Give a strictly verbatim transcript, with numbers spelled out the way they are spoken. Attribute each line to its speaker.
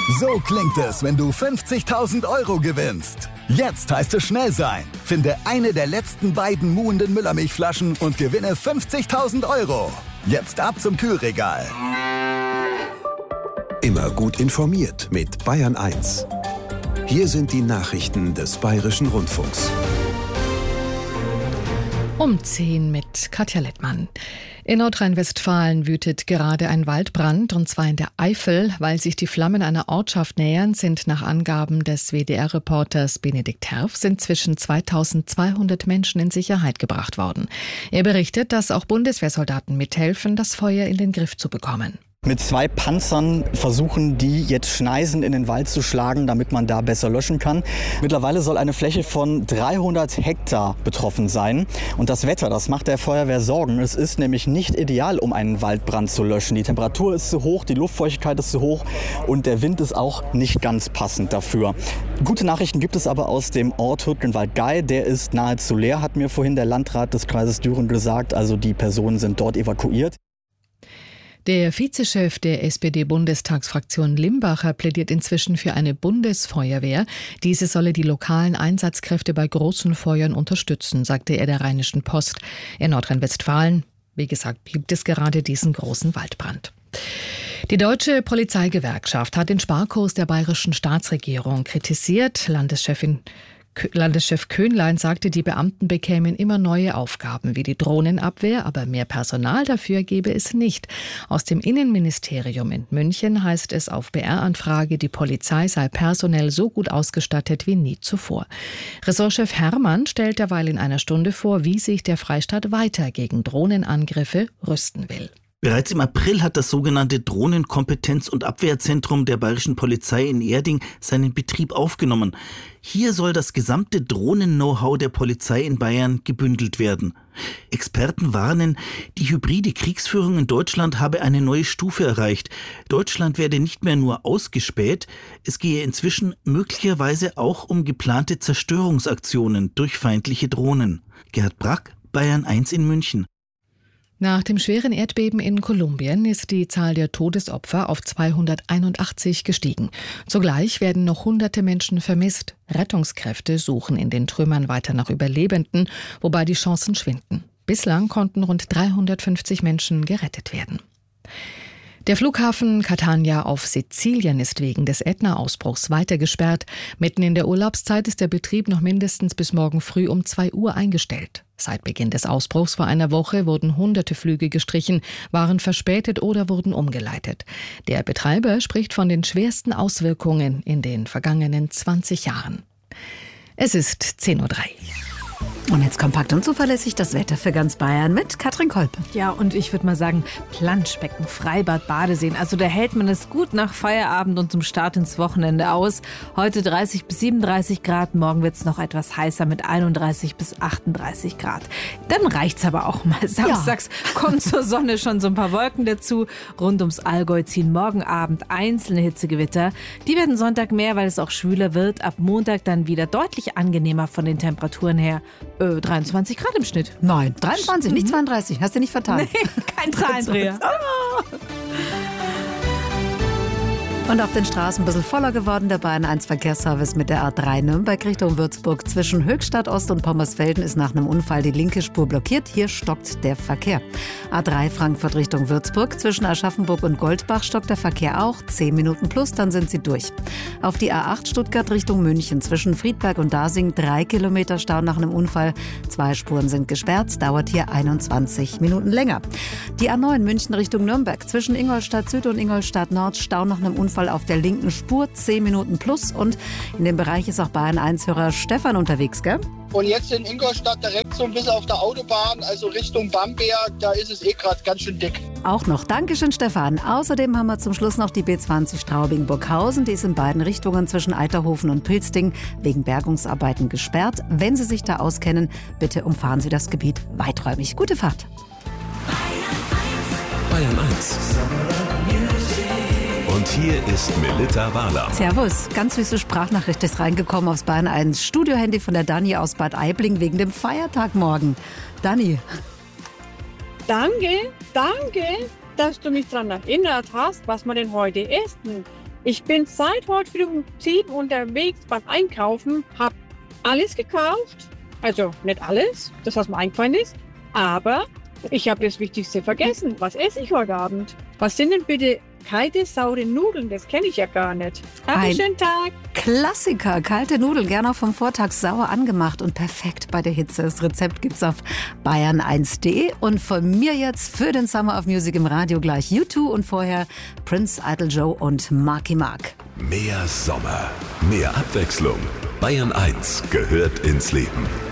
Speaker 1: So klingt es, wenn du fünfzigtausend Euro gewinnst. Jetzt heißt es schnell sein. Finde eine der letzten beiden muhenden Müllermilchflaschen und gewinne fünfzigtausend Euro. Jetzt ab zum Kühlregal.
Speaker 2: Immer gut informiert mit Bayern eins. Hier sind die Nachrichten des Bayerischen Rundfunks.
Speaker 3: Um zehn mit Katja Lettmann. In Nordrhein-Westfalen wütet gerade ein Waldbrand, und zwar in der Eifel. Weil sich die Flammen einer Ortschaft nähern, sind nach Angaben des W D R-Reporters Benedikt Herf inzwischen zweitausendzweihundert Menschen in Sicherheit gebracht worden. Er berichtet, dass auch Bundeswehrsoldaten mithelfen, das Feuer in den Griff zu bekommen.
Speaker 4: Mit zwei Panzern versuchen die jetzt Schneisen in den Wald zu schlagen, damit man da besser löschen kann. Mittlerweile soll eine Fläche von dreihundert Hektar betroffen sein. Und das Wetter, das macht der Feuerwehr Sorgen. Es ist nämlich nicht ideal, um einen Waldbrand zu löschen. Die Temperatur ist zu hoch, die Luftfeuchtigkeit ist zu hoch und der Wind ist auch nicht ganz passend dafür. Gute Nachrichten gibt es aber aus dem Ort Hürtgenwald-Gei. Der ist nahezu leer, hat mir vorhin der Landrat des Kreises Düren gesagt. Also die Personen sind dort evakuiert.
Speaker 3: Der Vizechef der S P D-Bundestagsfraktion Limbacher plädiert inzwischen für eine Bundesfeuerwehr. Diese solle die lokalen Einsatzkräfte bei großen Feuern unterstützen, sagte er der Rheinischen Post. In Nordrhein-Westfalen, wie gesagt, gibt es gerade diesen großen Waldbrand. Die Deutsche Polizeigewerkschaft hat den Sparkurs der bayerischen Staatsregierung kritisiert. Landeschefin Landeschef Köhnlein sagte, die Beamten bekämen immer neue Aufgaben wie die Drohnenabwehr, aber mehr Personal dafür gebe es nicht. Aus dem Innenministerium in München heißt es auf B R-Anfrage, die Polizei sei personell so gut ausgestattet wie nie zuvor. Ressortchef Herrmann stellt derweil in einer Stunde vor, wie sich der Freistaat weiter gegen Drohnenangriffe rüsten will.
Speaker 5: Bereits im April hat das sogenannte Drohnenkompetenz- und Abwehrzentrum der Bayerischen Polizei in Erding seinen Betrieb aufgenommen. Hier soll das gesamte Drohnen-Know-how der Polizei in Bayern gebündelt werden. Experten warnen, die hybride Kriegsführung in Deutschland habe eine neue Stufe erreicht. Deutschland werde nicht mehr nur ausgespäht, es gehe inzwischen möglicherweise auch um geplante Zerstörungsaktionen durch feindliche Drohnen. Gerhard Brack, Bayern eins in München.
Speaker 3: Nach dem schweren Erdbeben in Kolumbien ist die Zahl der Todesopfer auf zweihunderteinundachtzig gestiegen. Zugleich werden noch hunderte Menschen vermisst. Rettungskräfte suchen in den Trümmern weiter nach Überlebenden, wobei die Chancen schwinden. Bislang konnten rund dreihundertfünfzig Menschen gerettet werden. Der Flughafen Catania auf Sizilien ist wegen des Ätna-Ausbruchs weiter gesperrt. Mitten in der Urlaubszeit ist der Betrieb noch mindestens bis morgen früh um zwei Uhr eingestellt. Seit Beginn des Ausbruchs vor einer Woche wurden hunderte Flüge gestrichen, waren verspätet oder wurden umgeleitet. Der Betreiber spricht von den schwersten Auswirkungen in den vergangenen zwanzig Jahren. Es ist zehn Uhr drei.
Speaker 6: Und jetzt kompakt und zuverlässig das Wetter für ganz Bayern mit Katrin Kolpe.
Speaker 7: Ja, und ich würde mal sagen, Planschbecken, Freibad, Badeseen. Also da hält man es gut nach Feierabend und zum Start ins Wochenende aus. Heute dreißig bis siebenunddreißig Grad, morgen wird es noch etwas heißer mit einunddreißig bis achtunddreißig Grad. Dann reicht's aber auch mal. Samstags ja. kommen zur Sonne schon so ein paar Wolken dazu. Rund ums Allgäu ziehen morgen Abend einzelne Hitzegewitter. Die werden Sonntag mehr, weil es auch schwüler wird. Ab Montag dann wieder deutlich angenehmer von den Temperaturen her. Äh, dreiundzwanzig Grad im Schnitt.
Speaker 6: Nein, dreiundzwanzig, mhm. nicht zweiunddreißig. Hast du nicht vertan?
Speaker 7: Nee, kein Zahlendreher.
Speaker 6: Und auf den Straßen ein bisschen voller geworden, der Bayern eins Verkehrsservice mit der A drei Nürnberg Richtung Würzburg. Zwischen Höchstadt Ost und Pommersfelden ist nach einem Unfall die linke Spur blockiert. Hier stockt der Verkehr. A drei Frankfurt Richtung Würzburg. Zwischen Aschaffenburg und Goldbach stockt der Verkehr auch. Zehn Minuten plus, dann sind sie durch. Auf die A acht Stuttgart Richtung München. Zwischen Friedberg und Dasing drei Kilometer Stau nach einem Unfall. Zwei Spuren sind gesperrt. Dauert hier einundzwanzig Minuten länger. Die A neun München Richtung Nürnberg. Zwischen Ingolstadt Süd und Ingolstadt Nord Stau nach einem Unfall auf der linken Spur, zehn Minuten plus. Und in dem Bereich ist auch Bayern eins Hörer Stefan unterwegs, gell?
Speaker 8: Und jetzt in Ingolstadt direkt so ein bisschen auf der Autobahn, also Richtung Bamberg, da ist es eh gerade ganz schön dick.
Speaker 6: Auch noch. Dankeschön, Stefan. Außerdem haben wir zum Schluss noch die B zwanzig Straubing-Burghausen. Die ist in beiden Richtungen zwischen Eiterhofen und Pilzding wegen Bergungsarbeiten gesperrt. Wenn Sie sich da auskennen, bitte umfahren Sie das Gebiet weiträumig. Gute Fahrt.
Speaker 2: Bayern eins. Und hier ist Melita Wahler.
Speaker 6: Servus, ganz süße Sprachnachricht ist reingekommen aufs Bayern eins Studiohandy von der Dani aus Bad Aibling wegen dem Feiertag morgen. Dani.
Speaker 9: Danke, danke, dass du mich daran erinnert hast, was wir denn heute essen. Ich bin seit heute früh um sieben unterwegs beim Einkaufen, habe alles gekauft. Also nicht alles, das was mir eingefallen ist, aber ich habe das Wichtigste vergessen. Was esse ich heute Abend? Was sind denn bitte kalte, saure Nudeln? Das kenne ich ja gar nicht. Hab einen schönen Tag.
Speaker 6: Klassiker, kalte Nudeln, gerne auch vom Vortag sauer angemacht und perfekt bei der Hitze. Das Rezept gibt's auf bayern eins punkt de und von mir jetzt für den Summer of Music im Radio gleich U zwei und vorher Prince, Idol Joe und Marky Mark.
Speaker 2: Mehr Sommer, mehr Abwechslung. Bayern eins gehört ins Leben.